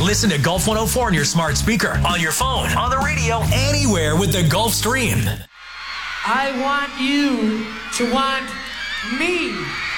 Listen to Gulf 104 on your smart speaker, on your phone, on the radio, anywhere with the Gulf Stream. I want you to want me.